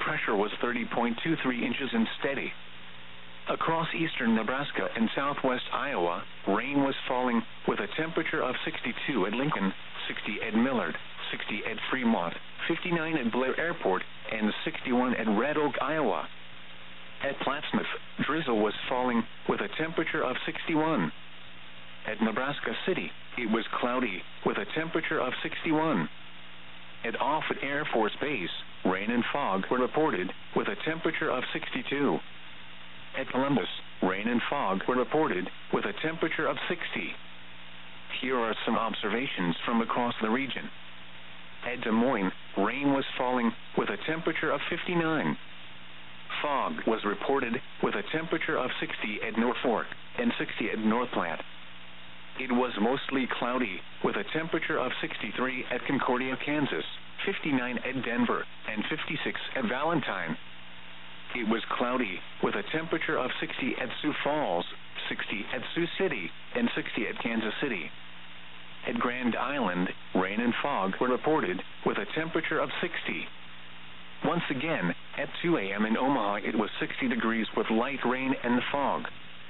pressure was 30.23 inches and steady. Across eastern Nebraska and southwest Iowa, rain was falling, with a temperature of 62 at Lincoln, 60 at Millard, 60 at Fremont, 59 at Blair Airport, and 61 at Red Oak, Iowa. At Plattsmouth, drizzle was falling, with a temperature of 61. At Nebraska City, it was cloudy, with a temperature of 61. At Offutt Air Force Base, rain and fog were reported, with a temperature of 62. At Columbus, rain and fog were reported, with a temperature of 60. Here are some observations from across the region. At Des Moines, rain was falling, with a temperature of 59. Fog was reported, with a temperature of 60 at Norfolk and 60 at North Platte. It was mostly cloudy, with a temperature of 63 at Concordia, Kansas, 59 at Denver, and 56 at Valentine. It was cloudy, with a temperature of 60 at Sioux Falls, 60 at Sioux City, and 60 at Kansas City. At Grand Island, rain and fog were reported, with a temperature of 60. Once again, at 2 a.m. in Omaha, it was 60 degrees with light rain and fog.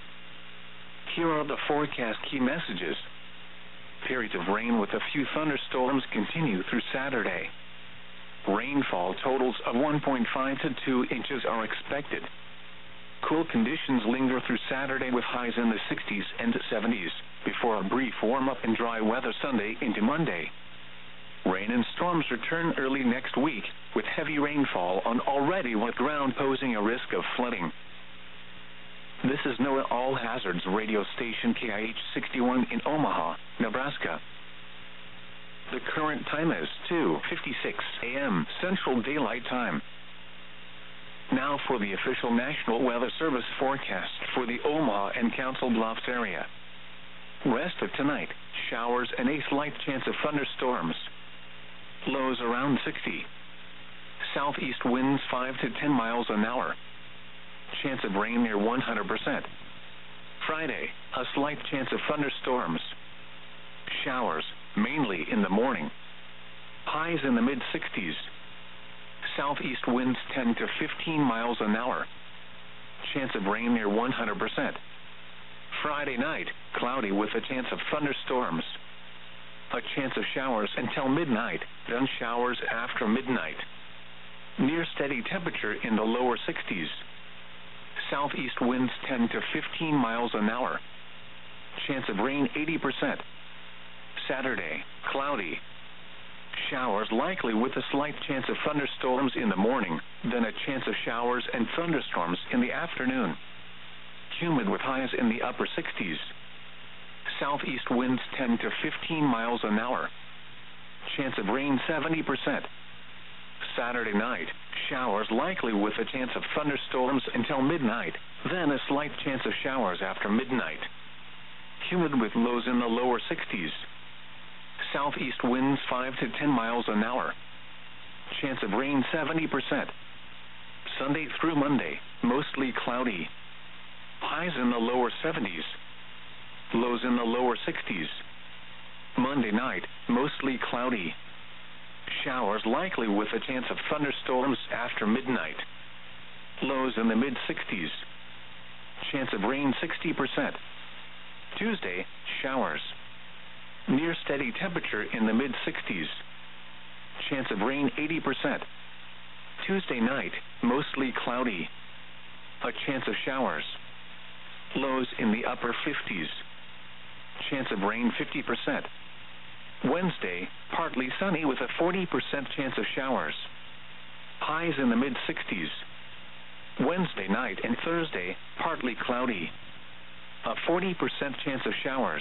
Here are the forecast key messages. Periods of rain with a few thunderstorms continue through Saturday. Rainfall totals of 1.5 to 2 inches are expected. Cool conditions linger through Saturday with highs in the 60s and 70s, before a brief warm-up and dry weather Sunday into Monday. Rain and storms return early next week, with heavy rainfall on already wet ground posing a risk of flooding. This is NOAA All Hazards radio station KIH 61 in Omaha, Nebraska. The current time is 2:56 a.m. Central Daylight Time. Now for the official National Weather Service forecast for the Omaha and Council Bluffs area. Rest of tonight, showers and a slight chance of thunderstorms. Lows around 60. Southeast winds 5 to 10 miles an hour. Chance of rain near 100%. Friday, a slight chance of thunderstorms. Showers, mainly in the morning. Highs in the mid-60s. Southeast winds 10 to 15 miles an hour. Chance of rain near 100%. Friday night, cloudy with a chance of thunderstorms. A chance of showers until midnight, then showers after midnight. Near steady temperature in the lower 60s. Southeast winds 10 to 15 miles an hour. Chance of rain 80%. Saturday, cloudy. Showers likely with a slight chance of thunderstorms in the morning, then a chance of showers and thunderstorms in the afternoon. Humid with highs in the upper 60s. Southeast winds 10 to 15 miles an hour. Chance of rain 70%. Saturday night, showers likely with a chance of thunderstorms until midnight, then a slight chance of showers after midnight. Humid with lows in the lower 60s. Southeast winds 5 to 10 miles an hour. Chance of rain 70%. Sunday through Monday, mostly cloudy. Highs in the lower 70s. Lows in the lower 60s. Monday night, mostly cloudy. Showers likely with a chance of thunderstorms after midnight. Lows in the mid-60s. Chance of rain 60%. Tuesday, showers. Near steady temperature in the mid-60s. Chance of rain 80%. Tuesday night, mostly cloudy. A chance of showers. Lows in the upper 50s. Chance of rain 50%. Wednesday, partly sunny with a 40% chance of showers. Highs in the mid-60s. Wednesday night and Thursday, partly cloudy. A 40% chance of showers.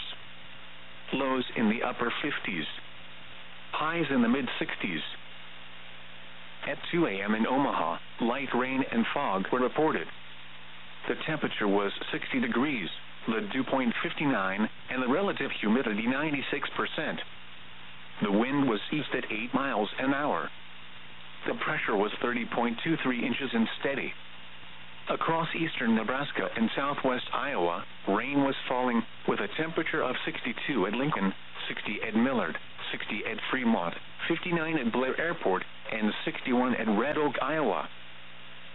Lows in the upper 50s. Highs in the mid-60s. At 2 a.m. in Omaha, light rain and fog were reported. The temperature was 60 degrees, the dew point 59, and the relative humidity 96%. The wind was east at 8 miles an hour. The pressure was 30.23 inches and steady. Across eastern Nebraska and southwest Iowa, rain was falling, with a temperature of 62 at Lincoln, 60 at Millard, 60 at Fremont, 59 at Blair Airport, and 61 at Red Oak, Iowa.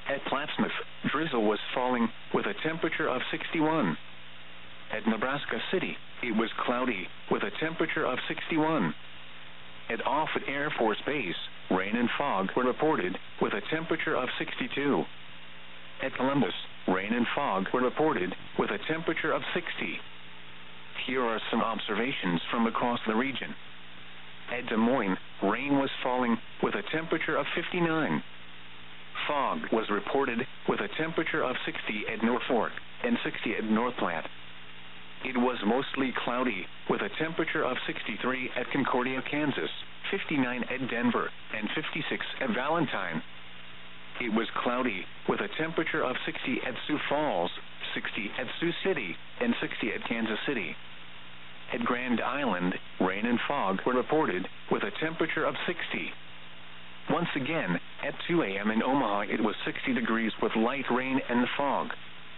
At Plattsmouth, drizzle was falling with a temperature of 61. At Nebraska City, it was cloudy with a temperature of 61. At Offutt Air Force Base, rain and fog were reported with a temperature of 62. At Columbus, rain and fog were reported with a temperature of 60. Here are some observations from across the region. At Des Moines, rain was falling with a temperature of 59. Fog was reported with a temperature of 60 at North Fork and 60 at North Platte. It was mostly cloudy with a temperature of 63 at Concordia, Kansas, 59 at Denver, and 56 at Valentine. It was cloudy with a temperature of 60 at Sioux Falls, 60 at Sioux City, and 60 at Kansas City. At Grand Island, rain and fog were reported with a temperature of 60. Once again, at 2 a.m. in Omaha, it was 60 degrees with light rain and fog.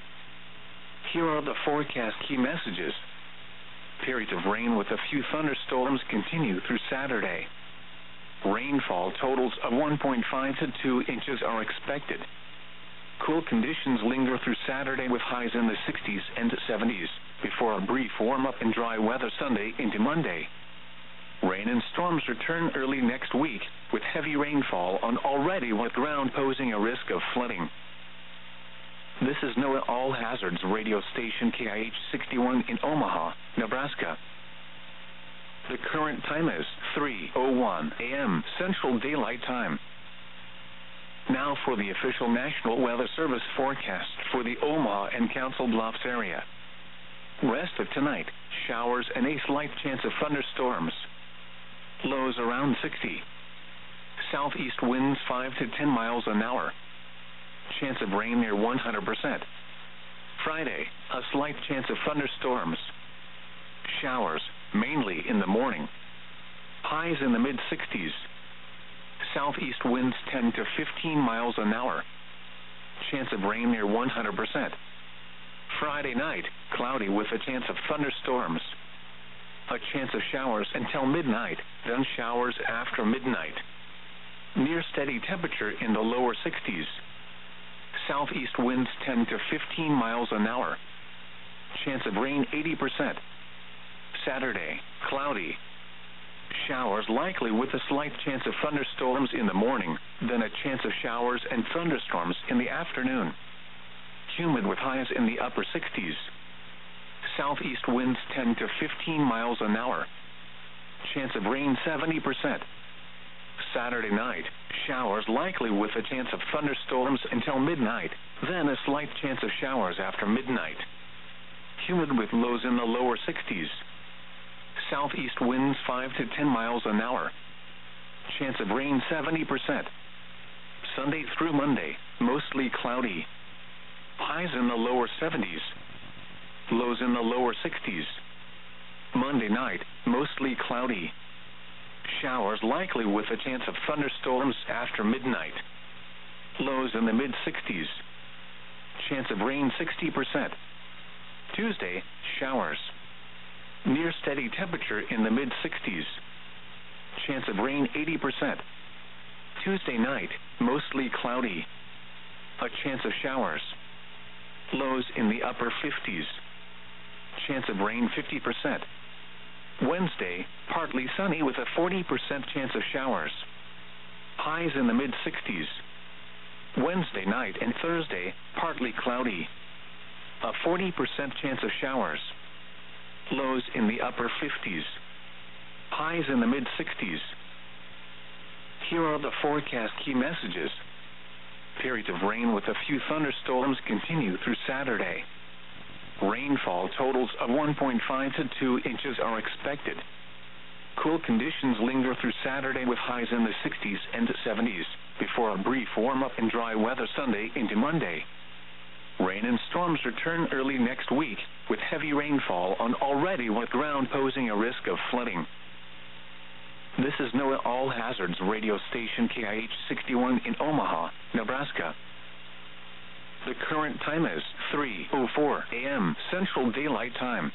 Here are the forecast key messages. Periods of rain with a few thunderstorms continue through Saturday. Rainfall totals of 1.5 to 2 inches are expected. Cool conditions linger through Saturday with highs in the 60s and 70s, before a brief warm-up and dry weather Sunday into Monday. Rain and storms return early next week, with heavy rainfall on already wet ground posing a risk of flooding. This is NOAA All Hazards radio station KIH 61 in Omaha, Nebraska. The current time is 3:01 a.m. Central Daylight Time. Now for the official National Weather Service forecast for the Omaha and Council Bluffs area. Rest of tonight, showers and a slight chance of thunderstorms. Lows around 60. Southeast winds 5 to 10 miles an hour. Chance of rain near 100%. Friday, a slight chance of thunderstorms. Showers, mainly in the morning. Highs in the mid-60s. Southeast winds 10 to 15 miles an hour. Chance of rain near 100%. Friday night, cloudy with a chance of thunderstorms. A chance of showers until midnight, then showers after midnight. Near steady temperature in the lower 60s. Southeast winds 10 to 15 miles an hour. Chance of rain 80%. Saturday, cloudy. Showers likely with a slight chance of thunderstorms in the morning, then a chance of showers and thunderstorms in the afternoon. Humid with highs in the upper 60s. Southeast winds 10 to 15 miles an hour. Chance of rain 70%. Saturday night, showers likely with a chance of thunderstorms until midnight, then a slight chance of showers after midnight. Humid with lows in the lower 60s. Southeast winds 5 to 10 miles an hour. Chance of rain 70%. Sunday through Monday, mostly cloudy. Highs in the lower 70s. Lows in the lower 60s. Monday night, mostly cloudy. Showers likely with a chance of thunderstorms after midnight. Lows in the mid-60s. Chance of rain 60%. Tuesday, showers. Near steady temperature in the mid-60s. Chance of rain 80%. Tuesday night, mostly cloudy. A chance of showers. Lows in the upper 50s. Chance of rain 50%. Wednesday, partly sunny with a 40% chance of showers. Highs in the mid-60s. Wednesday night and Thursday, partly cloudy. A 40% chance of showers. Lows in the upper 50s. Highs in the mid-60s. Here are the forecast key messages. Periods of rain with a few thunderstorms continue through Saturday. Rainfall totals of 1.5 to 2 inches are expected. Cool conditions linger through Saturday with highs in the 60s and 70s, before a brief warm-up and dry weather Sunday into Monday. Rain and storms return early next week, with heavy rainfall on already wet ground posing a risk of flooding. This is NOAA All Hazards radio station KIH 61 in Omaha, Nebraska. The current time is 3:04 a.m. Central Daylight Time.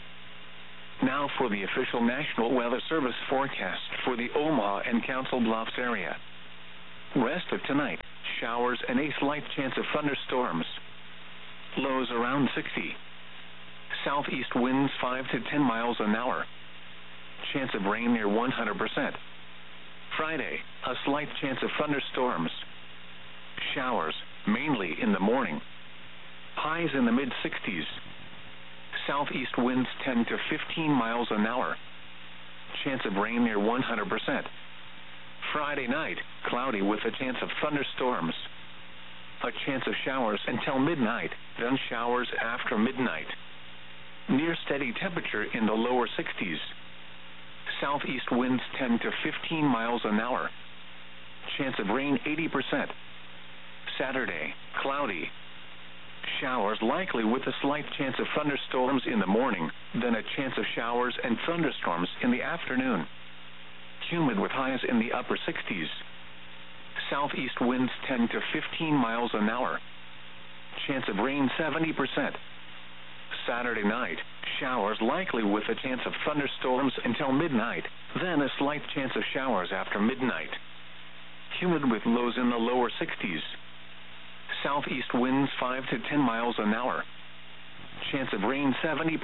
Now for the official National Weather Service forecast for the Omaha and Council Bluffs area. Rest of tonight, showers and a slight chance of thunderstorms. Lows around 60. Southeast winds 5 to 10 miles an hour. Chance of rain near 100%. Friday, a slight chance of thunderstorms. Showers, mainly in the morning. Highs in the mid-60s. Southeast winds 10 to 15 miles an hour. Chance of rain near 100%. Friday night, cloudy with a chance of thunderstorms. A chance of showers until midnight, then showers after midnight. Near steady temperature in the lower 60s. Southeast winds 10 to 15 miles an hour. Chance of rain 80%. Saturday, cloudy. Showers likely with a slight chance of thunderstorms in the morning, then a chance of showers and thunderstorms in the afternoon. Humid with highs in the upper 60s. Southeast winds 10 to 15 miles an hour. Chance of rain 70%. Saturday night, showers likely with a chance of thunderstorms until midnight, then a slight chance of showers after midnight. Humid with lows in the lower 60s. Southeast winds 5 to 10 miles an hour. Chance of rain 70%.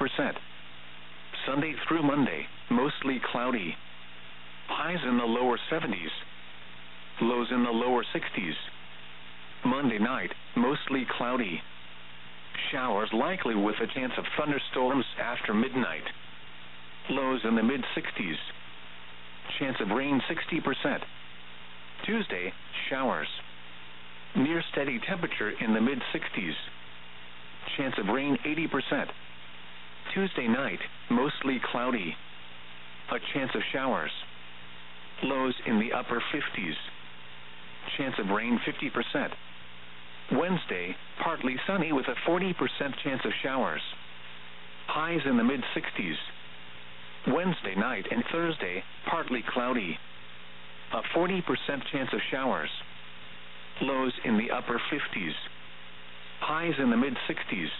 Sunday through Monday, mostly cloudy. Highs in the lower 70s. Lows in the lower 60s. Monday night, mostly cloudy. Showers likely with a chance of thunderstorms after midnight. Lows in the mid-60s. Chance of rain 60%. Tuesday, showers. Near steady temperature in the mid-60s. Chance of rain 80%. Tuesday night, mostly cloudy. A chance of showers. Lows in the upper 50s. Chance of rain 50%. Wednesday, partly sunny with a 40% chance of showers. Highs in the mid-60s. Wednesday night and Thursday, partly cloudy. A 40% chance of showers. Lows in the upper 50s. Highs in the mid-60s.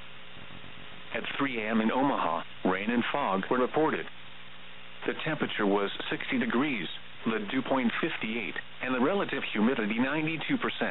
At 3 a.m. in Omaha, rain and fog were reported. The temperature was 60 degrees, the dew point 58, and the relative humidity 92%.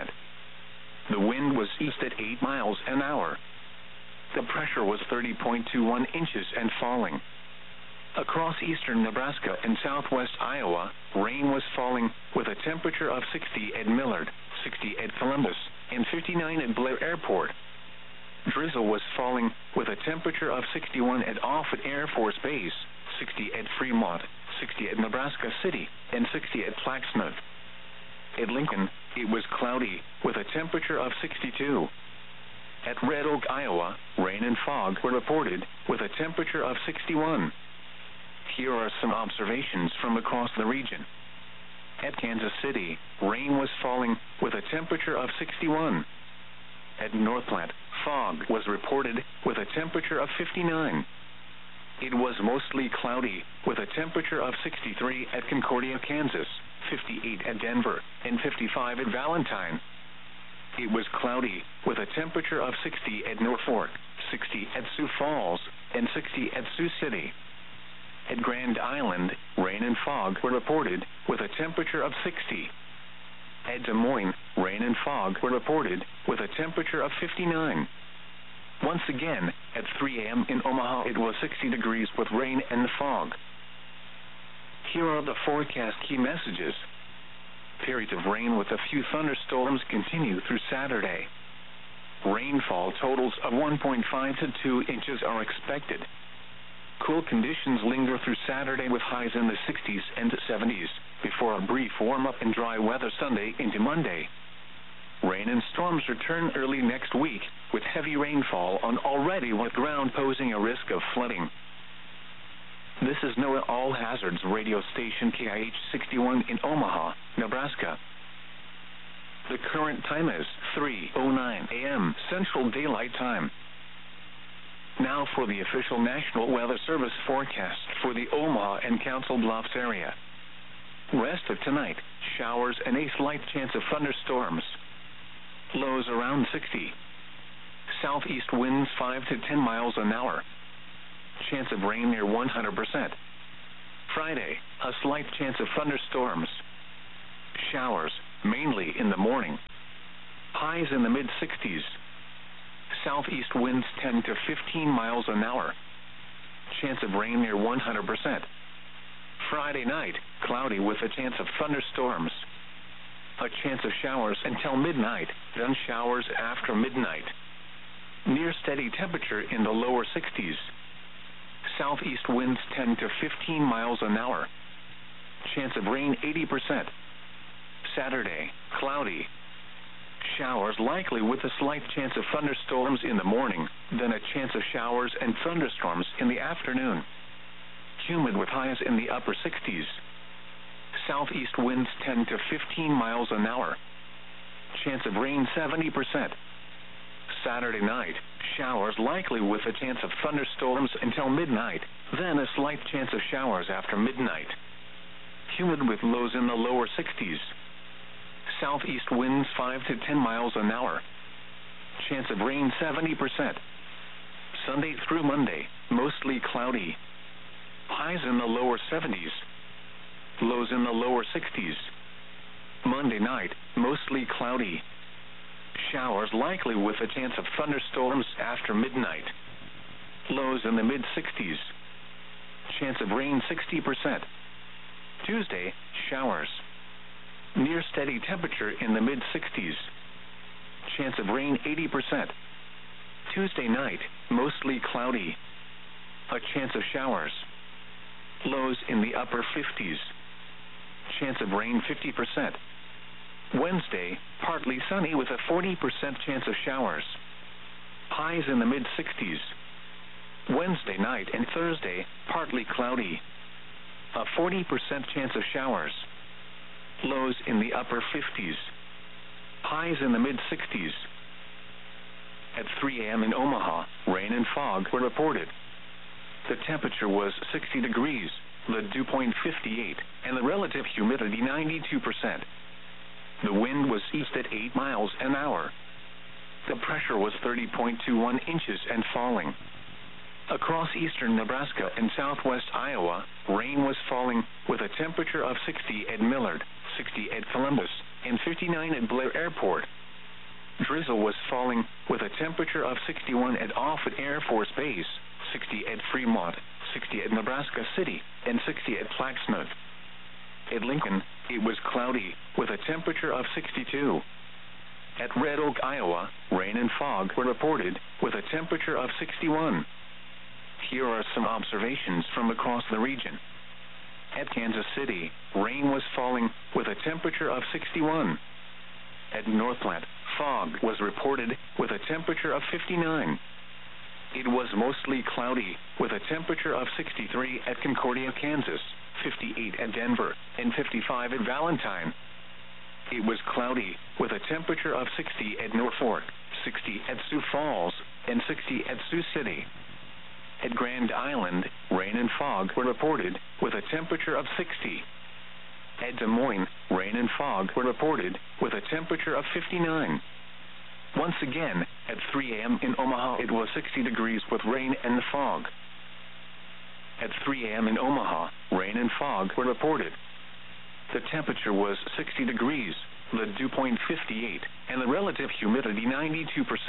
The wind was east at 8 miles an hour. The pressure was 30.21 inches and falling. Across eastern Nebraska and southwest Iowa, rain was falling with a temperature of 60 at Millard, 60 at Columbus, and 59 at Blair Airport. Drizzle was falling with a temperature of 61 at Offutt Air Force Base, 60 at Fremont, 60 at Nebraska City, and 60 at Plaquemine. At Lincoln, it was cloudy with a temperature of 62. At Red Oak, Iowa, rain and fog were reported with a temperature of 61. Here are some observations from across the region. At Kansas City, rain was falling with a temperature of 61. At North Platte, fog was reported with a temperature of 59. It was mostly cloudy with a temperature of 63 at Concordia, Kansas, 58 at Denver, and 55 at Valentine. It was cloudy with a temperature of 60 at Norfolk, 60 at Sioux Falls, and 60 at Sioux City. At Grand Island, rain and fog were reported with a temperature of 60. At Des Moines, rain and fog were reported with a temperature of 59. Once again, at 3 a.m. in Omaha, it was 60 degrees with rain and fog. Here are the forecast key messages. Periods of rain with a few thunderstorms continue through Saturday. Rainfall totals of 1.5 to 2 inches are expected. Cool conditions linger through Saturday with highs in the 60s and 70s, before a brief warm-up and dry weather Sunday into Monday. Rain and storms return early next week, with heavy rainfall on already wet ground posing a risk of flooding. This is NOAA All Hazards radio station KIH 61 in Omaha, Nebraska. The current time is 3:09 a.m. Central Daylight Time. Now for the official National Weather Service forecast for the Omaha and Council Bluffs area. Rest of tonight, showers and a slight chance of thunderstorms. Lows around 60. Southeast winds 5 to 10 miles an hour. Chance of rain near 100%. Friday, a slight chance of thunderstorms. Showers, mainly in the morning. Highs in the mid-60s. Southeast winds 10 to 15 miles an hour. Chance of rain near 100%. Friday night, cloudy with a chance of thunderstorms. A chance of showers until midnight, then showers after midnight. Near steady temperature in the lower 60s. Southeast winds 10 to 15 miles an hour. Chance of rain 80%. Saturday, cloudy. Showers likely with a slight chance of thunderstorms in the morning, then a chance of showers and thunderstorms in the afternoon. Humid with highs in the upper 60s. Southeast winds 10 to 15 miles an hour. Chance of rain 70%. Saturday night, showers likely with a chance of thunderstorms until midnight, then a slight chance of showers after midnight. Humid with lows in the lower 60s. Southeast winds 5 to 10 miles an hour. Chance of rain 70%. Sunday through Monday, mostly cloudy. Highs in the lower 70s. Lows in the lower 60s. Monday night, mostly cloudy. Showers likely with a chance of thunderstorms after midnight. Lows in the mid-60s. Chance of rain 60%. Tuesday, showers. Near steady temperature in the mid-60s. Chance of rain 80%. Tuesday night, mostly cloudy. A chance of showers. Lows in the upper 50s. Chance of rain 50%. Wednesday, partly sunny with a 40% chance of showers. Highs in the mid-60s. Wednesday night and Thursday, partly cloudy. A 40% chance of showers. Lows in the upper 50s. Highs in the mid-60s. At 3 a.m. in Omaha, rain and fog were reported. The temperature was 60 degrees, the dew point 58, and the relative humidity 92%. The wind was east at 8 miles an hour. The pressure was 30.21 inches and falling. Across eastern Nebraska and southwest Iowa, rain was falling with a temperature of 60 at Millard, 60 at Columbus, and 59 at Blair Airport. Drizzle was falling with a temperature of 61 at Offutt Air Force Base, 60 at Fremont, 60 at Nebraska City, and 60 at Plaquemine. At Lincoln, it was cloudy with a temperature of 62. At Red Oak, Iowa, rain and fog were reported with a temperature of 61. Here are some observations from across the region. At Kansas City, rain was falling with a temperature of 61. At Northland, fog was reported with a temperature of 59. It was mostly cloudy with a temperature of 63 at Concordia, Kansas, 58 at Denver, and 55 at Valentine. It was cloudy with a temperature of 60 at Norfolk, 60 at Sioux Falls, and 60 at Sioux City. At Grand Island, rain and fog were reported with a temperature of 60. At Des Moines, rain and fog were reported with a temperature of 59. Once again, at 3 a.m. in Omaha, it was 60 degrees with rain and fog. At 3 a.m. in Omaha, rain and fog were reported. The temperature was 60 degrees, the dew point 58, and the relative humidity 92%.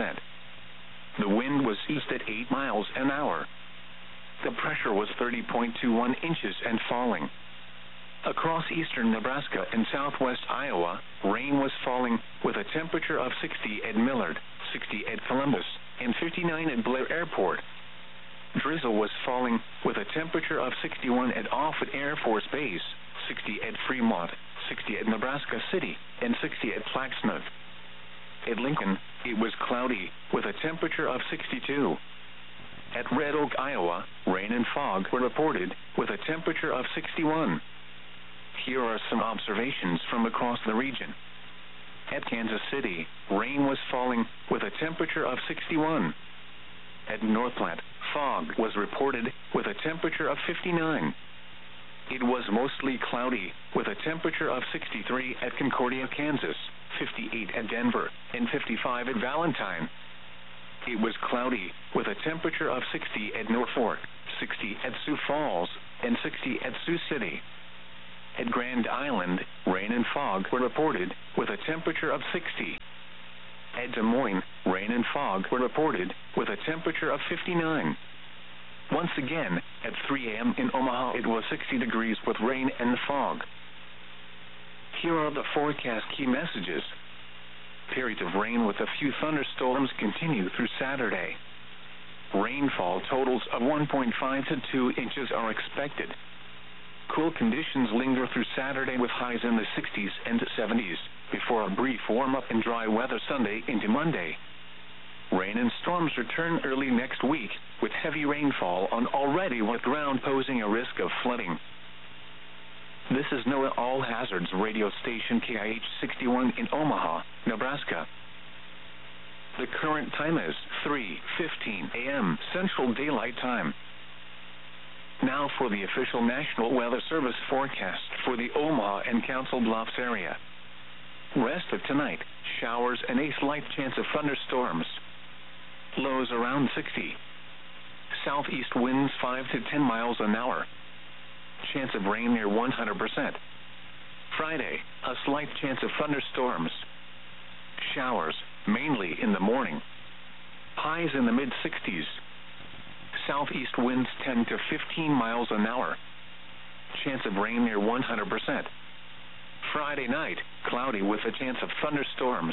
The wind was east at 8 miles an hour. The pressure was 30.21 inches and falling. Across eastern Nebraska and southwest Iowa, rain was falling with a temperature of 60 at Millard, 60 at Columbus, and 59 at Blair Airport. Drizzle was falling with a temperature of 61 at Offutt Air Force Base, 60 at Fremont, 60 at Nebraska City, and 60 at Plaquemine. At Lincoln, it was cloudy with a temperature of 62. At Red Oak, Iowa, rain and fog were reported with a temperature of 61. Here are some observations from across the region. At Kansas City, rain was falling with a temperature of 61. At Northland, fog was reported with a temperature of 59. It was mostly cloudy with a temperature of 63 at Concordia, Kansas, 58 at Denver, and 55 at Valentine. It was cloudy with a temperature of 60 at Norfolk, 60 at Sioux Falls, and 60 at Sioux City. At Grand Island, rain and fog were reported with a temperature of 60. At Des Moines, rain and fog were reported, with a temperature of 59. Once again, at 3 a.m. in Omaha, it was 60 degrees with rain and fog. Here are the forecast key messages. Periods of rain with a few thunderstorms continue through Saturday. Rainfall totals of 1.5 to 2 inches are expected. Cool conditions linger through Saturday with highs in the 60s and 70s, before a brief warm-up and dry weather Sunday into Monday. Rain and storms return early next week, with heavy rainfall on already wet ground posing a risk of flooding. This is NOAA All Hazards radio station KIH 61 in Omaha, Nebraska. The current time is 3:15 a.m. Central Daylight Time. Now for the official National Weather Service forecast for the Omaha and Council Bluffs area. Rest of tonight, showers and a slight chance of thunderstorms. Lows around 60. Southeast winds 5 to 10 miles an hour. Chance of rain near 100%. Friday, a slight chance of thunderstorms. Showers, mainly in the morning. Highs in the mid-60s. Southeast winds 10 to 15 miles an hour. Chance of rain near 100%. Friday night, cloudy with a chance of thunderstorms.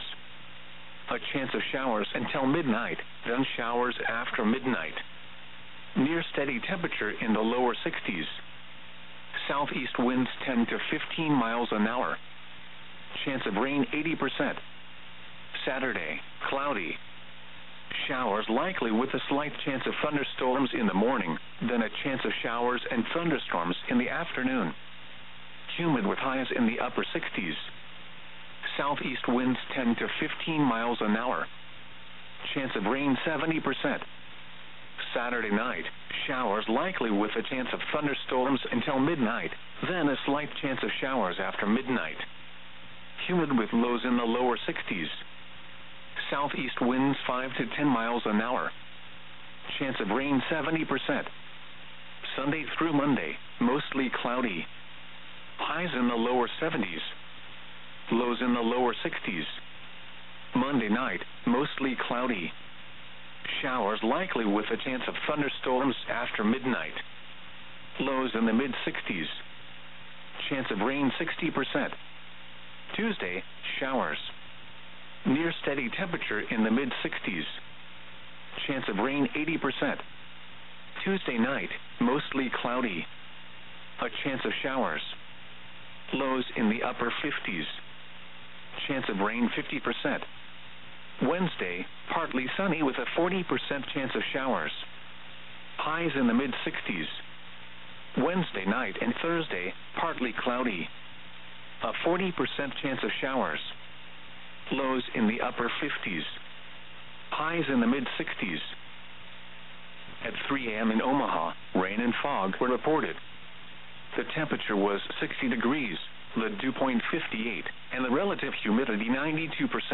A chance of showers until midnight, then showers after midnight. Near steady temperature in the lower 60s. Southeast winds 10 to 15 miles an hour. Chance of rain 80%. Saturday, cloudy. Showers likely with a slight chance of thunderstorms in the morning, then a chance of showers and thunderstorms in the afternoon. Humid with highs in the upper 60s. Southeast winds 10 to 15 miles an hour. Chance of rain 70%. Saturday night, showers likely with a chance of thunderstorms until midnight, then a slight chance of showers after midnight. Humid with lows in the lower 60s. Southeast winds 5 to 10 miles an hour. Chance of rain 70%. Sunday through Monday, mostly cloudy. Highs in the lower 70s. Lows in the lower 60s. Monday night, mostly cloudy. Showers likely with a chance of thunderstorms after midnight. Lows in the mid-60s. Chance of rain 60%. Tuesday, showers. Near steady temperature in the mid-60s. Chance of rain 80%. Tuesday night, mostly cloudy. A chance of showers. Lows in the upper 50s. Chance of rain 50%. Wednesday, partly sunny with a 40% chance of showers. Highs in the mid-60s. Wednesday night and Thursday, partly cloudy. A 40% chance of showers. Lows in the upper 50s. Highs in the mid-60s. At 3 a.m. in Omaha, rain and fog were reported. The temperature was 60 degrees, the dew point 58, and the relative humidity 92%.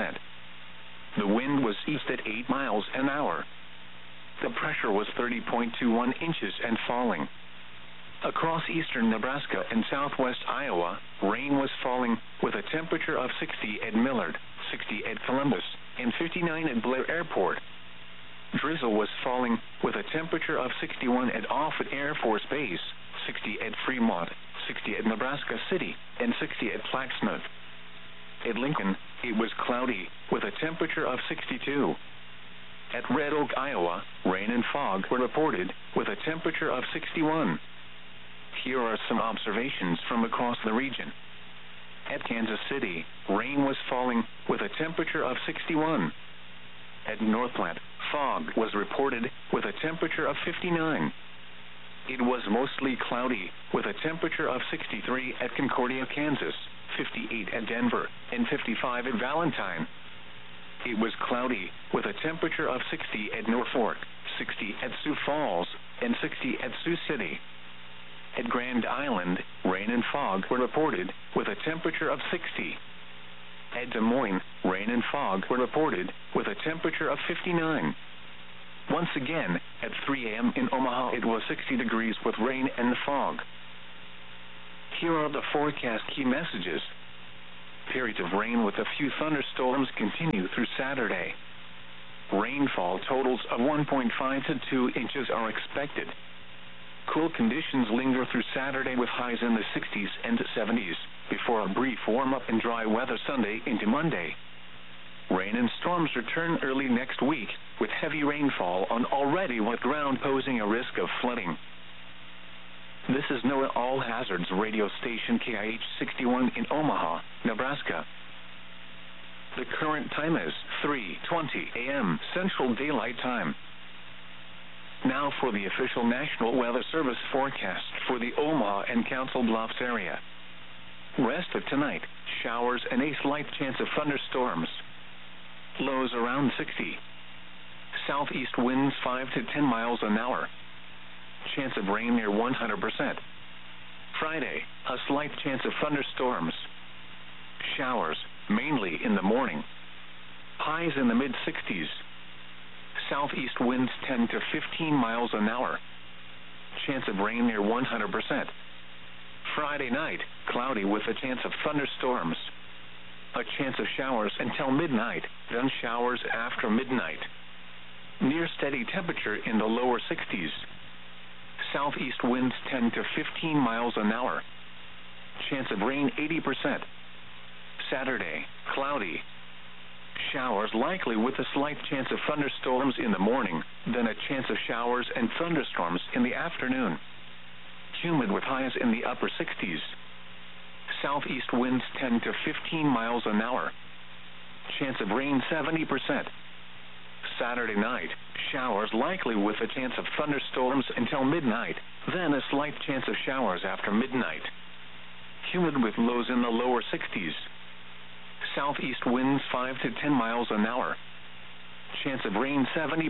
The wind was east at 8 miles an hour. The pressure was 30.21 inches and falling. Across eastern Nebraska and southwest Iowa, rain was falling with a temperature of 60 at Millard, 60 at Columbus, and 59 at Blair Airport. Drizzle was falling with a temperature of 61 at Offutt Air Force Base, 60 at Fremont, 60 at Nebraska City, and 60 at Flaxmouth. At Lincoln, it was cloudy with a temperature of 62. At Red Oak, Iowa, rain and fog were reported with a temperature of 61. Here are some observations from across the region. At Kansas City, rain was falling with a temperature of 61. At Northplant, fog was reported with a temperature of 59. It was mostly cloudy with a temperature of 63 at Concordia, Kansas, 58 at Denver, and 55 at Valentine. It was cloudy with a temperature of 60 at Norfolk, 60 at Sioux Falls, and 60 at Sioux City. At Grand Island, rain and fog were reported with a temperature of 60. At Des Moines, rain and fog were reported with a temperature of 59. Once again, at 3 a.m. in Omaha, it was 60 degrees with rain and fog. Here are the forecast key messages. Periods of rain with a few thunderstorms continue through Saturday. Rainfall totals of 1.5 to 2 inches are expected. Cool conditions linger through Saturday with highs in the 60s and 70s, before a brief warm-up and dry weather Sunday into Monday. Rain and storms return early next week, with heavy rainfall on already wet ground posing a risk of flooding. This is NOAA All Hazards radio station KIH 61 in Omaha, Nebraska. The current time is 3:20 a.m. Central Daylight Time. Now for the official National Weather Service forecast for the Omaha and Council Bluffs area. Rest of tonight, showers and a slight chance of thunderstorms. Lows around 60. Southeast winds 5 to 10 miles an hour. Chance of rain near 100%. Friday, a slight chance of thunderstorms. Showers, mainly in the morning. Highs in the mid-60s. Southeast winds 10 to 15 miles an hour. Chance of rain near 100%. Friday night, cloudy with a chance of thunderstorms. A chance of showers until midnight, then showers after midnight. Near steady temperature in the lower 60s. Southeast winds 10 to 15 miles an hour. Chance of rain 80%. Saturday, cloudy. Showers likely with a slight chance of thunderstorms in the morning, then a chance of showers and thunderstorms in the afternoon. Humid with highs in the upper 60s. Southeast winds 10 to 15 miles an hour. Chance of rain 70%. Saturday night, showers likely with a chance of thunderstorms until midnight, then a slight chance of showers after midnight. Humid with lows in the lower 60s. Southeast winds 5 to 10 miles an hour. Chance of rain 70%.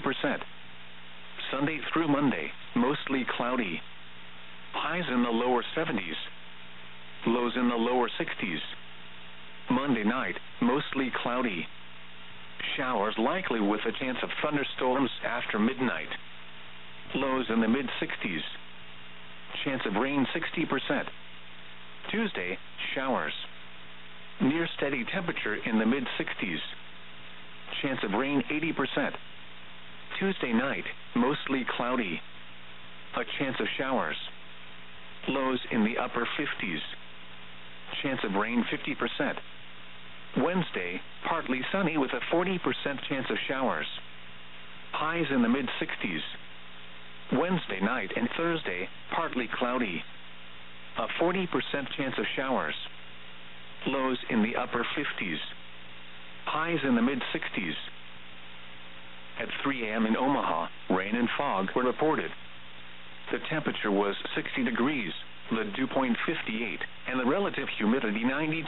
Sunday through Monday, mostly cloudy. Highs in the lower 70s. Lows in the lower 60s. Monday night, mostly cloudy. Showers likely with a chance of thunderstorms after midnight. Lows in the mid-60s. Chance of rain 60%. Tuesday, showers. Near steady temperature in the mid-60s. Chance of rain 80%. Tuesday night, mostly cloudy. A chance of showers. Lows in the upper 50s. Chance of rain 50%. Wednesday, partly sunny with a 40% chance of showers. Highs in the mid-60s. Wednesday night and Thursday, partly cloudy. A 40% chance of showers. Lows in the upper 50s. Highs in the mid-60s. At 3 a.m. in Omaha, rain and fog were reported. The temperature was 60 degrees, the dew point 58, and the relative humidity 92%.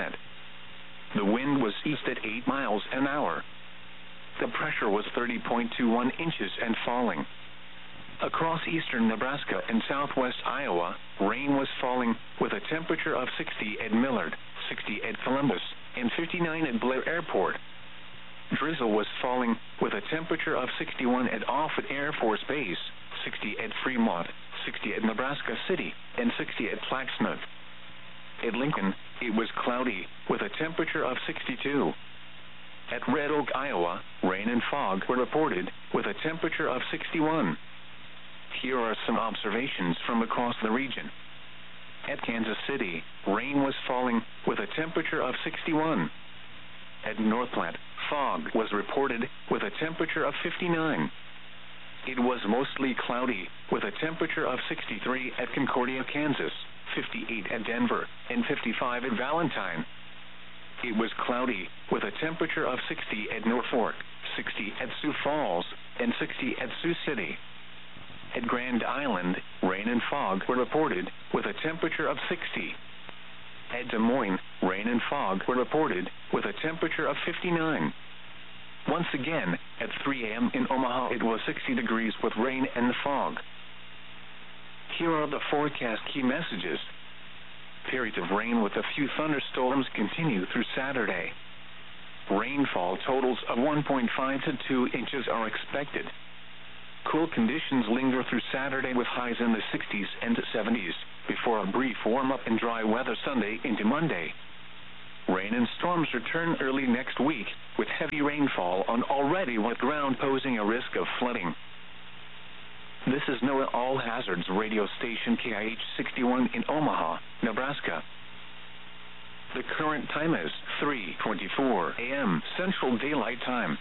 The wind was east at 8 miles an hour. The pressure was 30.21 inches and falling. Across eastern Nebraska and southwest Iowa, rain was falling with a temperature of 60 at Millard, 60 at Columbus, and 59 at Blair Airport. Drizzle was falling with a temperature of 61 at Offutt Air Force Base, 60 at Fremont, 60 at Nebraska City, and 60 at Plattsmouth. At Lincoln, it was cloudy with a temperature of 62. At Red Oak, Iowa, rain and fog were reported with a temperature of 61. Here are some observations from across the region. At Kansas City, rain was falling with a temperature of 61. At North Platte, fog was reported with a temperature of 59. It was mostly cloudy with a temperature of 63 at Concordia, Kansas, 58 at Denver, and 55 at Valentine. It was cloudy with a temperature of 60 at Norfolk, 60 at Sioux Falls, and 60 at Sioux City. At Grand Island, rain and fog were reported with a temperature of 60. At Des Moines, rain and fog were reported with a temperature of 59. Once again, at 3 a.m. in Omaha, it was 60 degrees with rain and fog. Here are the forecast key messages. Periods of rain with a few thunderstorms continue through Saturday. Rainfall totals of 1.5 to 2 inches are expected. Cool conditions linger through Saturday with highs in the 60s and 70s, before a brief warm-up and dry weather Sunday into Monday. rain and storms return early next week, with heavy rainfall on already wet ground posing a risk of flooding. This is NOAA All Hazards radio station KIH-61 in Omaha, Nebraska. The current time is 3:24 a.m. Central Daylight Time.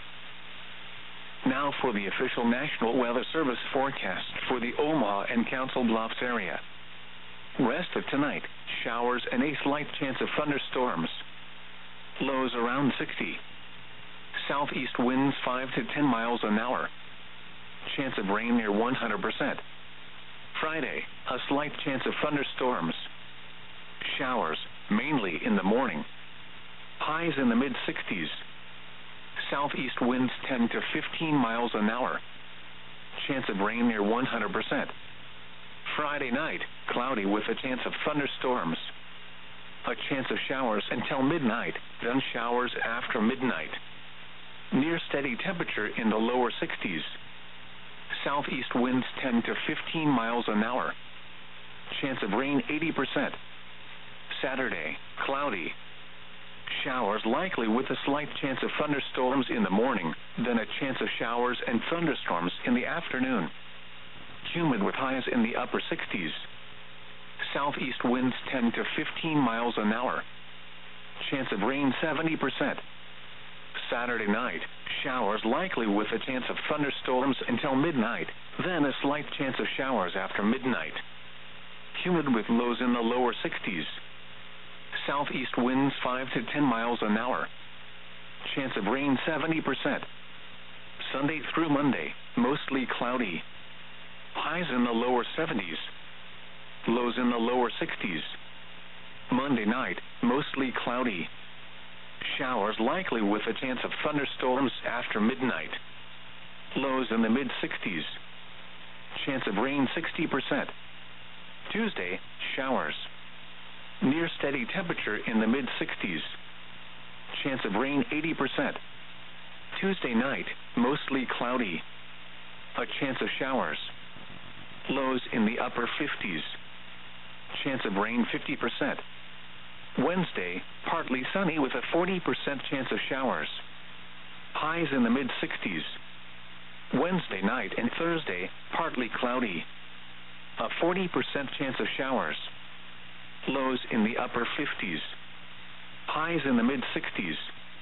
Now for the official National Weather Service forecast for the Omaha and Council Bluffs area. Rest of tonight, showers and a slight chance of thunderstorms. Lows around 60. Southeast winds 5 to 10 miles an hour. Chance of rain near 100%. Friday, a slight chance of thunderstorms. Showers, mainly in the morning. Highs in the mid-60s. Southeast winds 10 to 15 miles an hour. Chance of rain near 100%. Friday night, cloudy with a chance of thunderstorms. A chance of showers until midnight, then showers after midnight. Near steady temperature in the lower 60s. Southeast winds 10 to 15 miles an hour. Chance of rain 80%. Saturday, cloudy. Showers likely with a slight chance of thunderstorms in the morning, then a chance of showers and thunderstorms in the afternoon. Humid with highs in the upper 60s. Southeast winds 10 to 15 miles an hour. Chance of rain 70%. Saturday night, showers likely with a chance of thunderstorms until midnight, then a slight chance of showers after midnight. Humid with lows in the lower 60s. Southeast winds 5 to 10 miles an hour. Chance of rain 70%. Sunday through Monday, mostly cloudy. Highs in the lower 70s. Lows in the lower 60s. Monday night, mostly cloudy. Showers likely with a chance of thunderstorms after midnight. Lows in the mid-60s. Chance of rain 60%. Tuesday, showers. Near steady temperature in the mid-60s. Chance of rain 80%. Tuesday night, mostly cloudy. A chance of showers. Lows in the upper 50s. Chance of rain 50%. Wednesday, partly sunny with a 40% chance of showers. Highs in the mid-60s. Wednesday night and Thursday, partly cloudy. A 40% chance of showers. Lows in the upper 50s. Highs in the mid-60s.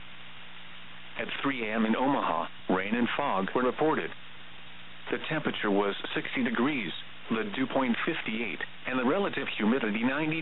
At 3 a.m. in Omaha, rain and fog were reported. The temperature was 60 degrees, the dew point 58, and the relative humidity 92%.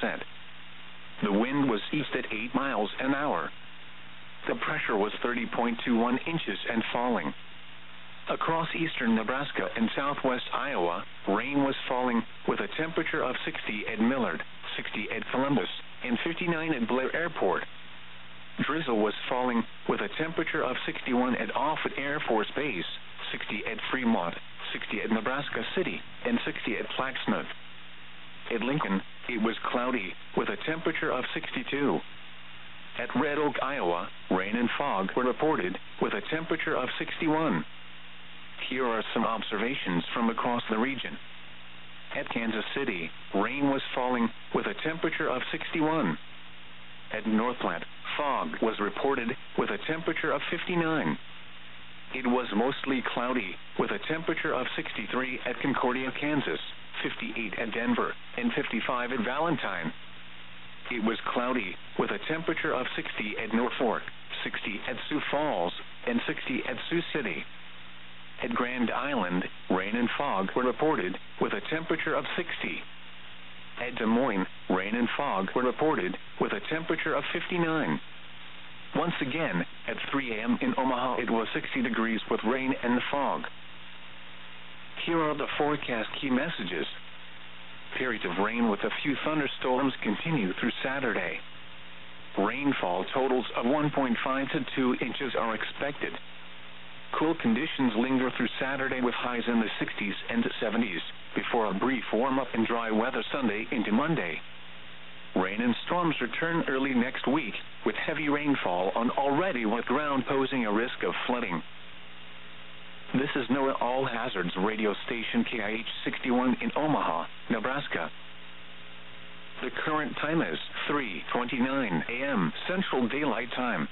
The wind was east at 8 miles an hour. The pressure was 30.21 inches and falling. Across eastern Nebraska and southwest Iowa, rain was falling with a temperature of 60 at Millard, 60 at Columbus, and 59 at Blair Airport. Drizzle was falling with a temperature of 61 at Offutt Air Force Base, 60 at Fremont, 60 at Nebraska City, and 60 at Plattsmouth. At Lincoln, it was cloudy with a temperature of 62. At Red Oak, Iowa, rain and fog were reported with a temperature of 61. Here are some observations from across the region. At Kansas City, rain was falling with a temperature of 61. At Northplant, fog was reported with a temperature of 59. It was mostly cloudy with a temperature of 63 at Concordia, Kansas, 58 at Denver, and 55 at Valentine. It was cloudy with a temperature of 60 at Norfolk, 60 at Sioux Falls, and 60 at Sioux City. At Grand Island, rain and fog were reported with a temperature of 60. At Des Moines, rain and fog were reported with a temperature of 59. Once again, at 3 a.m. in Omaha, it was 60 degrees with rain and fog. Here are the forecast key messages. Periods of rain with a few thunderstorms continue through Saturday. Rainfall totals of 1.5 to 2 inches are expected. Cool conditions linger through Saturday with highs in the 60s and 70s, before a brief warm-up and dry weather Sunday into Monday. Rain and storms return early next week, with heavy rainfall on already wet ground posing a risk of flooding. This is NOAA All Hazards radio station KIH-61 in Omaha, Nebraska. The current time is 3:29 a.m. Central Daylight Time.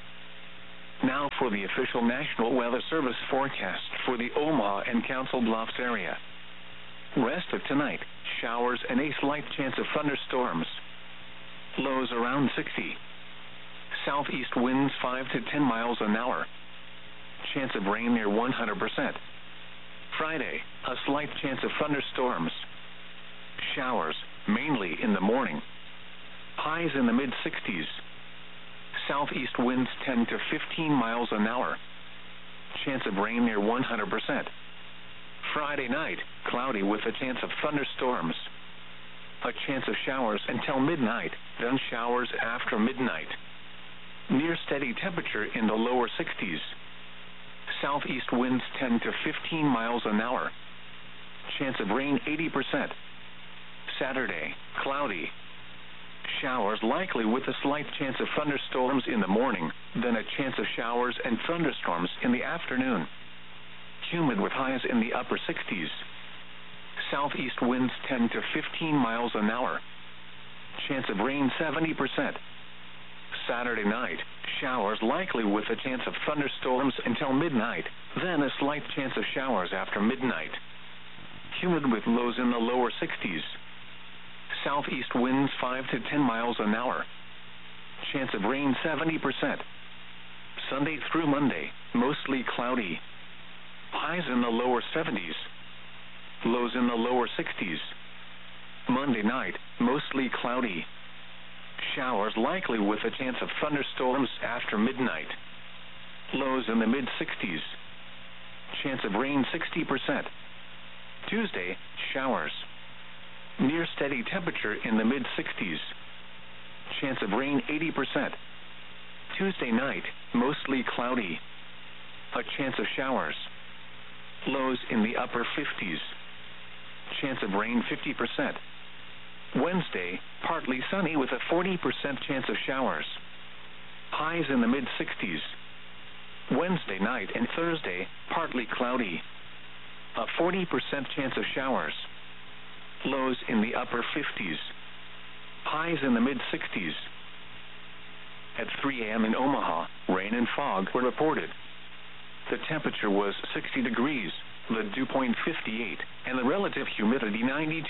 Now for the official National Weather Service forecast for the Omaha and Council Bluffs area. Rest of tonight, showers and a slight chance of thunderstorms. Lows around 60. Southeast winds 5 to 10 miles an hour. Chance of rain near 100%. Friday, a slight chance of thunderstorms. Showers, mainly in the morning. Highs in the mid-60s. Southeast winds 10 to 15 miles an hour. Chance of rain near 100%. Friday night, cloudy with a chance of thunderstorms. A chance of showers until midnight, then showers after midnight. Near steady temperature in the lower 60s. Southeast winds 10 to 15 miles an hour. Chance of rain 80%. Saturday, cloudy. Showers likely with a slight chance of thunderstorms in the morning, then a chance of showers and thunderstorms in the afternoon. Humid with highs in the upper 60s. Southeast winds 10 to 15 miles an hour. Chance of rain 70%. Saturday night, showers likely with a chance of thunderstorms until midnight, then a slight chance of showers after midnight. Humid with lows in the lower 60s. Southeast winds 5 to 10 miles an hour. Chance of rain 70%. Sunday through Monday, mostly cloudy. Highs in the lower 70s. Lows in the lower 60s. Monday night, mostly cloudy. Showers likely with a chance of thunderstorms after midnight. Lows in the mid-60s. Chance of rain 60%. Tuesday, showers. Near steady temperature in the mid-60s. Chance of rain 80%. Tuesday night, mostly cloudy. A chance of showers. Lows in the upper 50s. Chance of rain 50%. Wednesday, partly sunny with a 40% chance of showers. Highs in the mid-60s. Wednesday night and Thursday, partly cloudy. A 40% chance of showers. Lows in the upper 50s. Highs in the mid-60s. At 3 a.m. in Omaha, rain and fog were reported. The temperature was 60 degrees, the dew point 58, and the relative humidity 92%.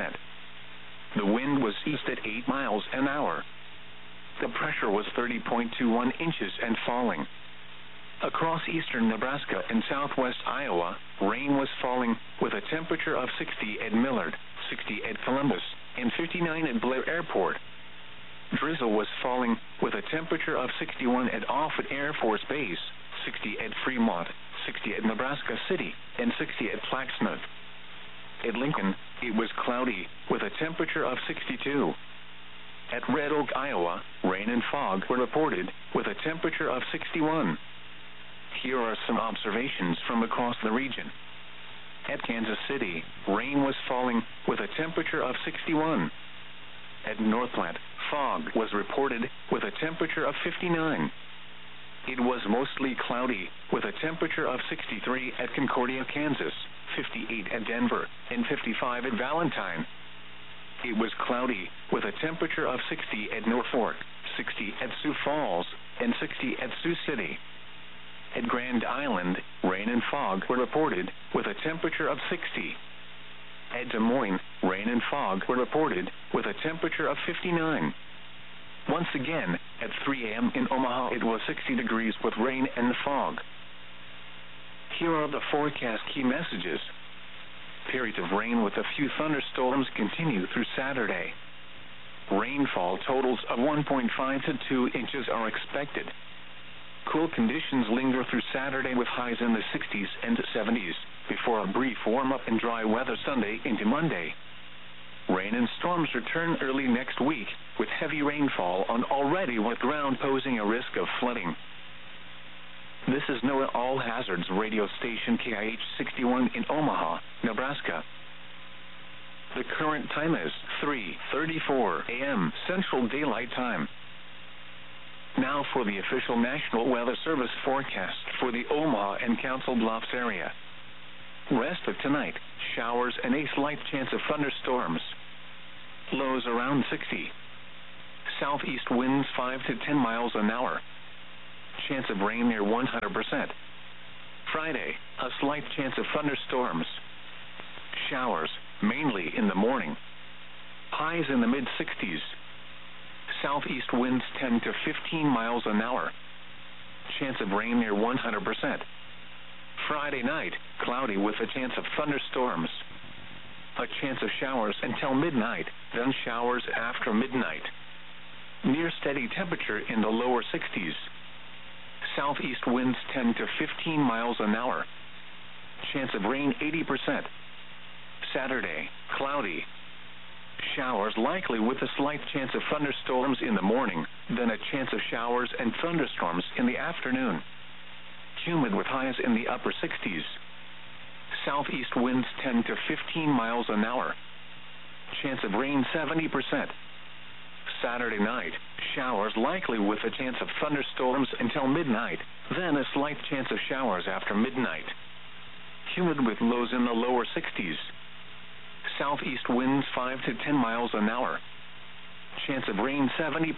The wind was east at 8 miles an hour. The pressure was 30.21 inches and falling. Across eastern Nebraska and southwest Iowa, rain was falling with a temperature of 60 at Millard, 60 at Columbus, and 59 at Blair Airport. Drizzle was falling with a temperature of 61 at Offutt Air Force Base, 60 at Fremont, 60 at Nebraska City, and 60 at Flaxmouth. At Lincoln, it was cloudy with a temperature of 62. At Red Oak, Iowa, rain and fog were reported with a temperature of 61. Here are some observations from across the region. At Kansas City, rain was falling with a temperature of 61. At Northland, fog was reported with a temperature of 59. It was mostly cloudy with a temperature of 63 at Concordia, Kansas, 58 at Denver, and 55 at Valentine. It was cloudy with a temperature of 60 at Norfolk, 60 at Sioux Falls, and 60 at Sioux City. At Grand Island, rain and fog were reported with a temperature of 60. At Des Moines, rain and fog were reported with a temperature of 59. Once again, at 3 a.m. in Omaha, it was 60 degrees with rain and fog. Here are the forecast key messages. Periods of rain with a few thunderstorms continue through Saturday. Rainfall totals of 1.5 to 2 inches are expected. Cool conditions linger through Saturday with highs in the 60s and 70s, before a brief warm-up and dry weather Sunday into Monday. Rain and storms return early next week, with heavy rainfall on already wet ground posing a risk of flooding. This is NOAA All Hazards radio station KIH 61 in Omaha, Nebraska. The current time is 3:34 a.m. Central Daylight Time. Now for the official National Weather Service forecast for the Omaha and Council Bluffs area. Rest of tonight, showers and a slight chance of thunderstorms. Lows around 60. Southeast winds 5 to 10 miles an hour. Chance of rain near 100%. Friday, a slight chance of thunderstorms. Showers, mainly in the morning. Highs in the mid-60s. Southeast winds 10 to 15 miles an hour. Chance of rain near 100%. Friday night, cloudy with a chance of thunderstorms. A chance of showers until midnight, then showers after midnight. Near steady temperature in the lower 60s. Southeast winds 10 to 15 miles an hour. Chance of rain 80%. Saturday, cloudy. Showers likely with a slight chance of thunderstorms in the morning, then a chance of showers and thunderstorms in the afternoon. Humid with highs in the upper 60s. Southeast winds 10 to 15 miles an hour. Chance of rain 70%. Saturday night, showers likely with a chance of thunderstorms until midnight, then a slight chance of showers after midnight. Humid with lows in the lower 60s. Southeast winds 5 to 10 miles an hour. Chance of rain 70%.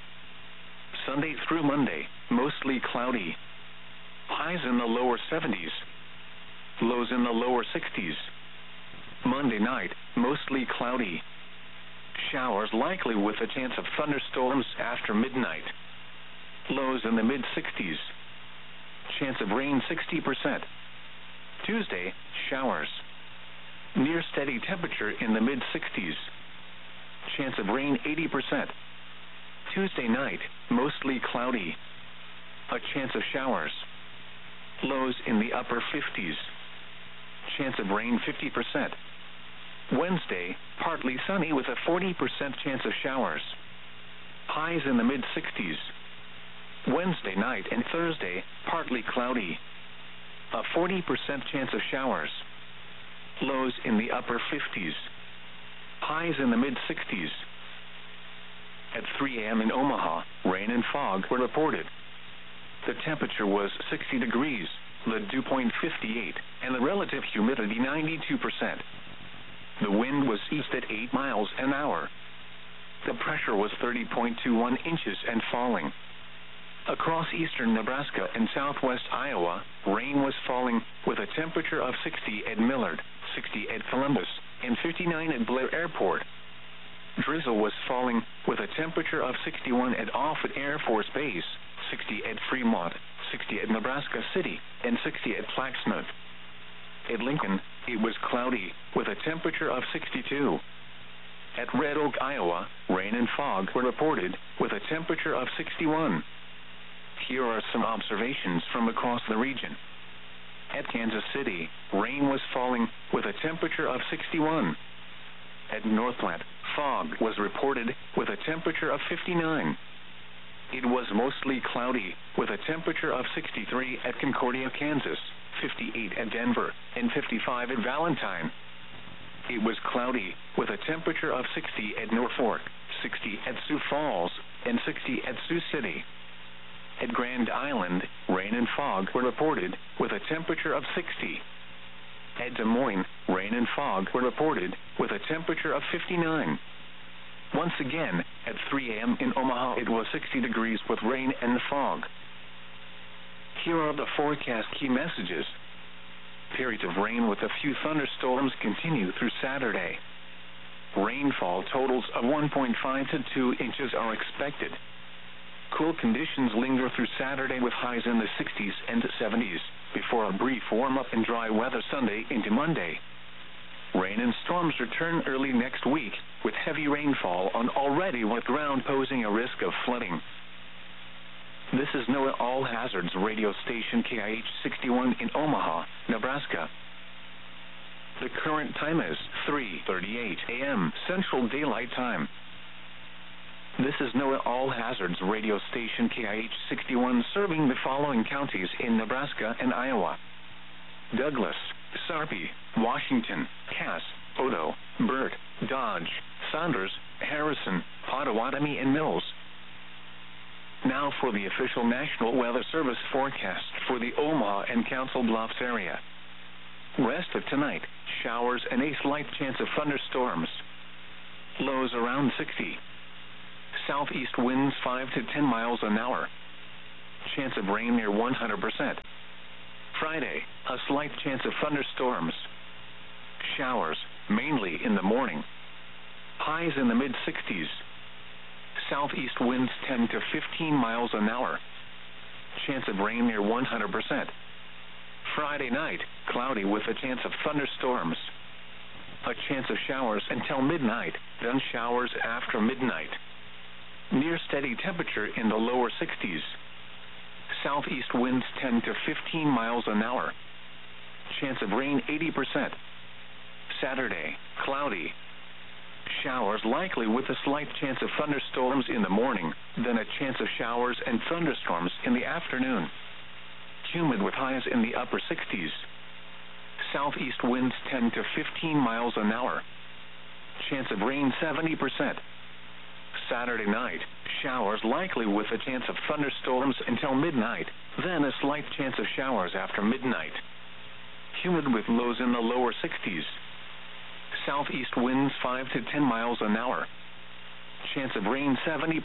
Sunday through Monday, mostly cloudy. Highs in the lower 70s. Lows in the lower 60s. Monday night, mostly cloudy. Showers likely with a chance of thunderstorms after midnight. Lows in the mid-60s. Chance of rain 60%. Tuesday, showers. Near steady temperature in the mid-60s. Chance of rain 80%. Tuesday night, mostly cloudy. A chance of showers. Lows in the upper 50s. Chance of rain 50%. Wednesday, partly sunny with a 40% chance of showers. Highs in the mid-60s. Wednesday night and Thursday, partly cloudy. A 40% chance of showers. Lows in the upper 50s. Highs in the mid-60s. At 3 a.m. in Omaha, rain and fog were reported. The temperature was 60 degrees, the dew point 58, and the relative humidity 92%. The wind was east at 8 miles an hour. The pressure was 30.21 inches and falling. Across eastern Nebraska and southwest Iowa, rain was falling with a temperature of 60 at Millard, 60 at Columbus, and 59 at Blair Airport. Drizzle was falling with a temperature of 61 at Offutt Air Force Base, 60 at Fremont, 60 at Nebraska City, and 60 at Plaquemine. At Lincoln, it was cloudy with a temperature of 62. At Red Oak, Iowa, rain and fog were reported with a temperature of 61. Here are some observations from across the region. At Kansas City, rain was falling with a temperature of 61. At Northplant, fog was reported with a temperature of 59. It was mostly cloudy with a temperature of 63 at Concordia, Kansas, 58 at Denver, and 55 at Valentine. It was cloudy with a temperature of 60 at Norfolk, 60 at Sioux Falls, and 60 at Sioux City. At Grand Island, rain and fog were reported with a temperature of 60. At Des Moines, rain and fog were reported with a temperature of 59. Once again, at 3 a.m. in Omaha, it was 60 degrees with rain and fog. Here are the forecast key messages. Periods of rain with a few thunderstorms continue through Saturday. Rainfall totals of 1.5 to 2 inches are expected. Cool conditions linger through Saturday with highs in the 60s and 70s, before a brief warm-up and dry weather Sunday into Monday. Rain and storms return early next week, with heavy rainfall on already wet ground posing a risk of flooding. This is NOAA All Hazards radio station KIH 61 in Omaha, Nebraska. The current time is 3:38 a.m. Central Daylight Time. This is NOAA All Hazards radio station KIH 61 serving the following counties in Nebraska and Iowa: Douglas, Sarpy, Washington, Cass, Odo, Burt, Dodge, Saunders, Harrison, Pottawatomie, and Mills. Now for the official National Weather Service forecast for the Omaha and Council Bluffs area. Rest of tonight, showers and a slight chance of thunderstorms. Lows around 60. Southeast winds 5 to 10 miles an hour. Chance of rain near 100%. Friday, a slight chance of thunderstorms. Showers, mainly in the morning. Highs in the mid-60s. Southeast winds 10 to 15 miles an hour. Chance of rain near 100%. Friday night, cloudy with a chance of thunderstorms. A chance of showers until midnight, then showers after midnight. Near steady temperature in the lower 60s. Southeast winds 10 to 15 miles an hour. Chance of rain 80%. Saturday, cloudy. Showers likely with a slight chance of thunderstorms in the morning, then a chance of showers and thunderstorms in the afternoon. Humid with highs in the upper 60s. Southeast winds 10 to 15 miles an hour. Chance of rain 70%. Saturday night, showers likely with a chance of thunderstorms until midnight, then a slight chance of showers after midnight. Humid with lows in the lower 60s. Southeast winds 5 to 10 miles an hour. Chance of rain 70%.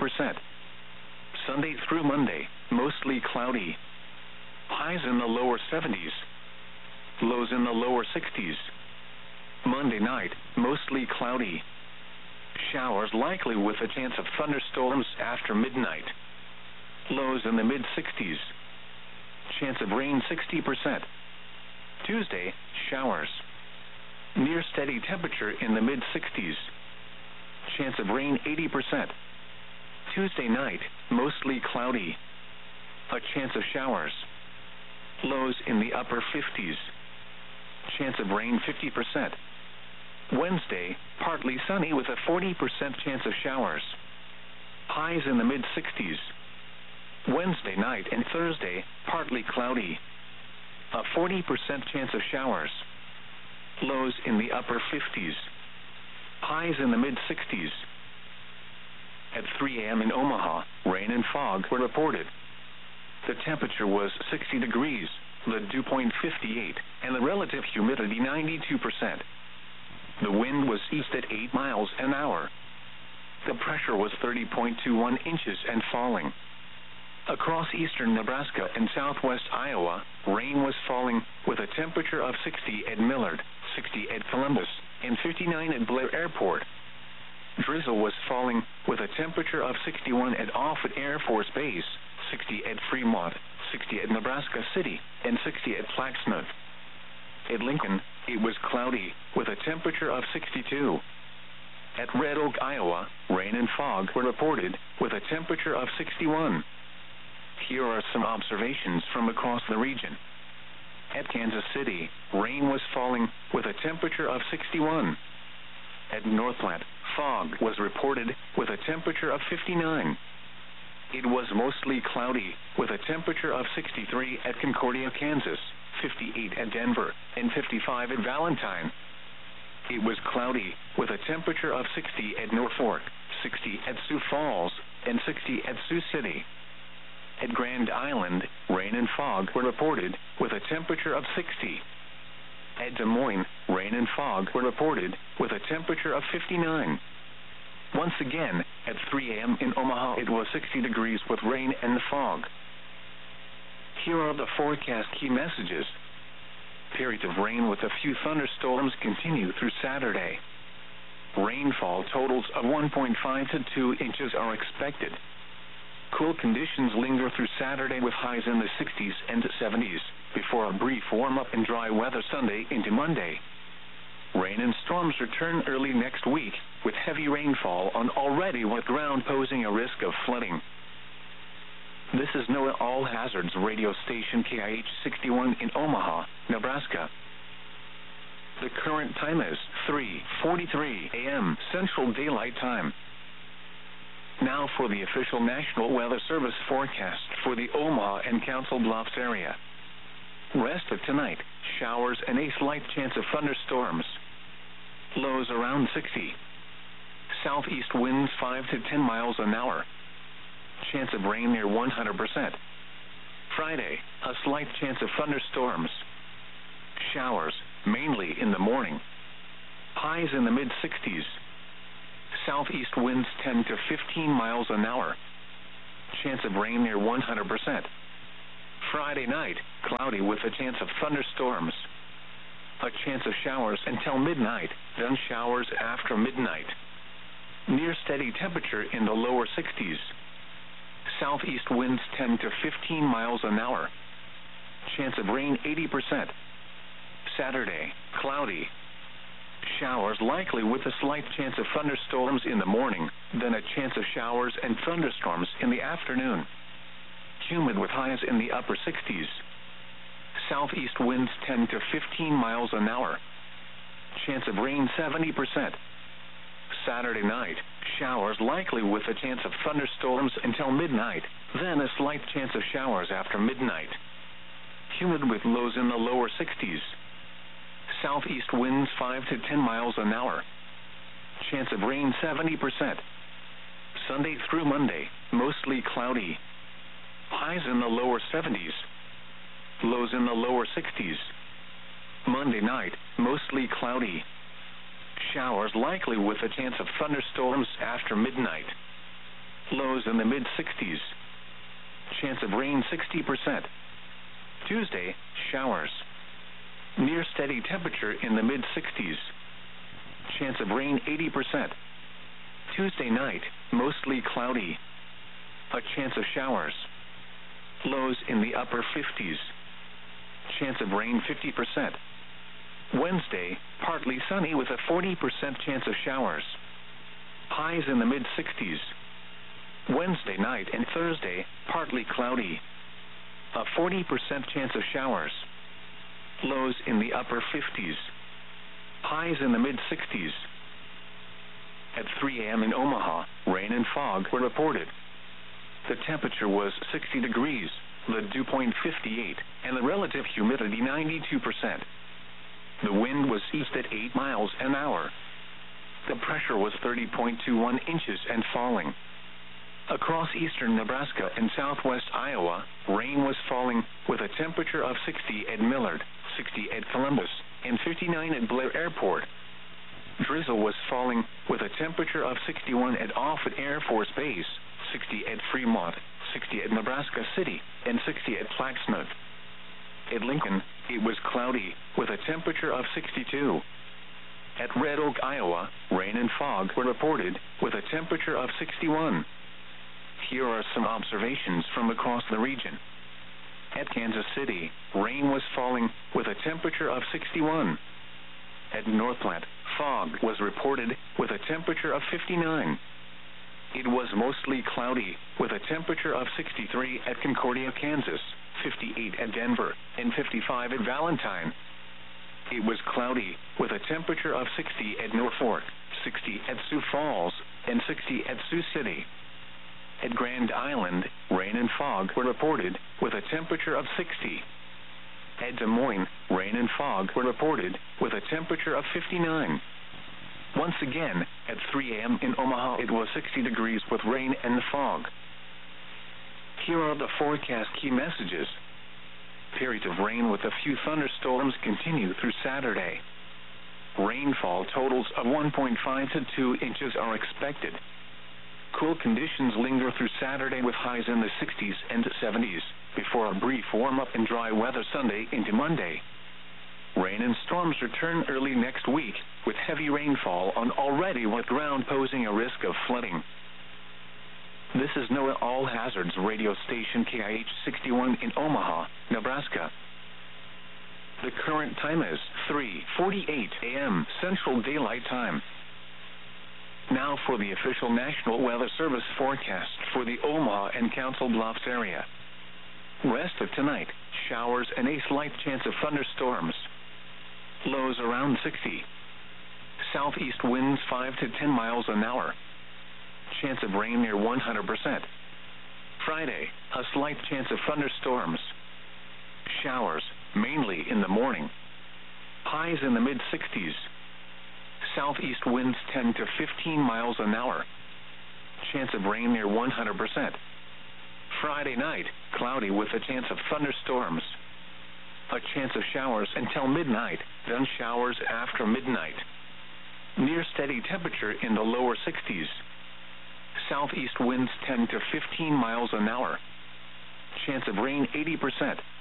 Sunday through Monday, mostly cloudy. Highs in the lower 70s. Lows in the lower 60s. Monday night, mostly cloudy. Showers likely with a chance of thunderstorms after midnight. Lows in the mid-60s. Chance of rain 60%. Tuesday, showers. Near steady temperature in the mid-60s. Chance of rain 80%. Tuesday night, mostly cloudy. A chance of showers. Lows in the upper 50s. Chance of rain 50%. Wednesday, partly sunny with a 40% chance of showers. Highs in the mid-60s. Wednesday night and Thursday, partly cloudy. A 40% chance of showers. Lows in the upper 50s. Highs in the mid-60s. At 3 a.m. in Omaha, rain and fog were reported. The temperature was 60 degrees, the dew point 58, and the relative humidity 92%. The wind was east at 8 miles an hour. The pressure was 30.21 inches and falling. Across eastern Nebraska and southwest Iowa, rain was falling with a temperature of 60 at Millard, 60 at Columbus, and 59 at Blair Airport. Drizzle was falling with a temperature of 61 at Offutt Air Force Base, 60 at Fremont, 60 at Nebraska City, and 60 at Plaquemine. At Lincoln, it was cloudy with a temperature of 62. At Red Oak, Iowa, rain and fog were reported with a temperature of 61. Here are some observations from across the region. At Kansas City, rain was falling with a temperature of 61. At Northland, fog was reported with a temperature of 59. It was mostly cloudy with a temperature of 63 at Concordia, Kansas, 58 at Denver, and 55 at Valentine. It was cloudy with a temperature of 60 at Norfolk, 60 at Sioux Falls, and 60 at Sioux City. At Grand Island, rain and fog were reported with a temperature of 60. At Des Moines, rain and fog were reported with a temperature of 59. Once again, at 3 a.m. in Omaha, it was 60 degrees with rain and fog. Here are the forecast key messages. Periods of rain with a few thunderstorms continue through Saturday. Rainfall totals of 1.5 to 2 inches are expected. Cool conditions linger through Saturday with highs in the 60s and 70s, before a brief warm-up and dry weather Sunday into Monday. Rain and storms return early next week, with heavy rainfall on already wet ground posing a risk of flooding. This is NOAA All Hazards radio station KIH 61 in Omaha, Nebraska. The current time is 3:43 a.m. Central Daylight Time. Now for the official National Weather Service forecast for the Omaha and Council Bluffs area. Rest of tonight, showers and a slight chance of thunderstorms. Lows around 60. Southeast winds 5 to 10 miles an hour. Chance of rain near 100%. Friday, a slight chance of thunderstorms. Showers, mainly in the morning. Highs in the mid-60s. Southeast winds 10 to 15 miles an hour. Chance of rain near 100%. Friday night, cloudy with a chance of thunderstorms. A chance of showers until midnight, then showers after midnight. Near steady temperature in the lower 60s. Southeast winds 10 to 15 miles an hour. Chance of rain 80%. Saturday, cloudy. Showers likely with a slight chance of thunderstorms in the morning, then a chance of showers and thunderstorms in the afternoon. Humid with highs in the upper 60s. Southeast winds 10 to 15 miles an hour. Chance of rain 70%. Saturday night, showers likely with a chance of thunderstorms until midnight, then a slight chance of showers after midnight. Humid with lows in the lower 60s. Southeast winds 5 to 10 miles an hour. Chance of rain 70%. Sunday through Monday, mostly cloudy. Highs in the lower 70s. Lows in the lower 60s. Monday night, mostly cloudy. Showers likely with a chance of thunderstorms after midnight. Lows in the mid-60s. Chance of rain 60%. Tuesday, showers. Near steady temperature in the mid-60s. Chance of rain 80%. Tuesday night, mostly cloudy. A chance of showers. Lows in the upper 50s. Chance of rain 50%. Wednesday, partly sunny with a 40% chance of showers. Highs in the mid-60s. Wednesday night and Thursday, partly cloudy. A 40% chance of showers. Lows in the upper 50s. Highs in the mid-60s. At 3 a.m. in Omaha, rain and fog were reported. The temperature was 60 degrees, the dew point 58, and the relative humidity 92%. The wind was east at 8 miles an hour. The pressure was 30.21 inches and falling. Across eastern Nebraska and southwest Iowa, rain was falling with a temperature of 60 at Millard, 60 at Columbus, and 59 at Blair Airport. Drizzle was falling with a temperature of 61 at Offutt Air Force Base, 60 at Fremont, 60 at Nebraska City, and 60 at Plaquemine. At Lincoln, it was cloudy with a temperature of 62. At Red Oak, Iowa, rain and fog were reported with a temperature of 61. Here are some observations from across the region. At Kansas City, rain was falling with a temperature of 61. At North Platte, fog was reported with a temperature of 59. It was mostly cloudy with a temperature of 63 at Concordia, Kansas, 58 at Denver, and 55 at Valentine. It was cloudy with a temperature of 60 at Norfolk, 60 at Sioux Falls, and 60 at Sioux City. At Grand Island, rain and fog were reported with a temperature of 60. At Des Moines, rain and fog were reported with a temperature of 59. Once again, at 3 a.m. in Omaha, it was 60 degrees with rain and fog. Here are the forecast key messages. Periods of rain with a few thunderstorms continue through Saturday. Rainfall totals of 1.5 to 2 inches are expected. Cool conditions linger through Saturday with highs in the 60s and 70s, before a brief warm-up and dry weather Sunday into Monday. Rain and storms return early next week, with heavy rainfall on already wet ground posing a risk of flooding. This is NOAA All Hazards radio station KIH 61 in Omaha, Nebraska. The current time is 3:48 a.m. Central Daylight Time. Now for the official National Weather Service forecast for the Omaha and Council Bluffs area. Rest of tonight, showers and a slight chance of thunderstorms. Lows around 60. Southeast winds 5 to 10 miles an hour. Chance of rain near 100%. Friday, a slight chance of thunderstorms. Showers, mainly in the morning. Highs in the mid-60s. Southeast winds 10 to 15 miles an hour. Chance of rain near 100%. Friday night, cloudy with a chance of thunderstorms. A chance of showers until midnight, then showers after midnight. Near steady temperature in the lower 60s. Southeast winds 10 to 15 miles an hour. Chance of rain 80%.